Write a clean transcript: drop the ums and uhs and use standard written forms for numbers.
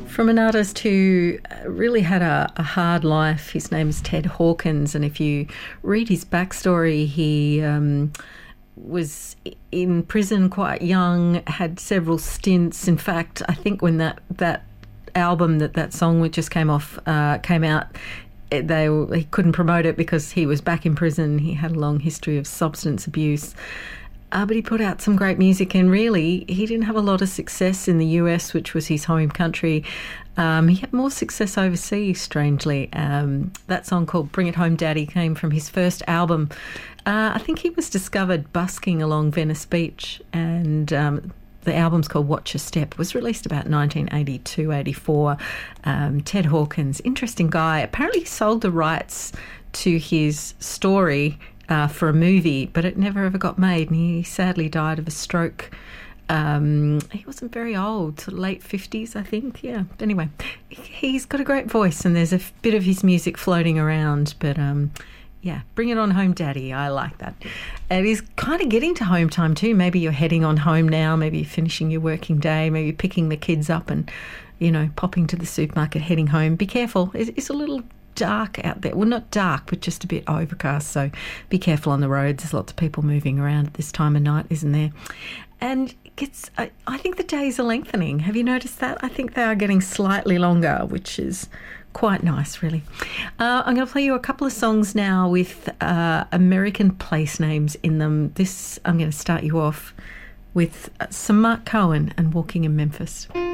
From an artist who really had a hard life. His name is Ted Hawkins, and if you read his backstory, he was in prison quite young, had several stints. In fact, I think when that album, that song which just came out, he couldn't promote it because he was back in prison. He had a long history of substance abuse. But he put out some great music, and really he didn't have a lot of success in the US, which was his home country. He had more success overseas, strangely. That song called Bring It Home Daddy came from his first album. I think he was discovered busking along Venice Beach, and the album's called Watch Your Step. It was released about 1982, 84. Ted Hawkins, interesting guy. Apparently he sold the rights to his story for a movie, but it never ever got made, and he sadly died of a stroke. He wasn't very old, late 50s, I think. Yeah. Anyway, he's got a great voice, and there's a bit of his music floating around. But yeah, Bring It On Home Daddy. I like that. It is kind of getting to home time too. Maybe you're heading on home now. Maybe you're finishing your working day. Maybe picking the kids up and, popping to the supermarket, heading home. Be careful. It's a little dark out there. Well, not dark, but just a bit overcast. So be careful on the roads. There's lots of people moving around at this time of night, isn't there? And I think the days are lengthening. Have you noticed that? I think they are getting slightly longer, which is quite nice, really. I'm going to play you a couple of songs now with American place names in them. I'm going to start you off with some Mark Cohen and Walking in Memphis.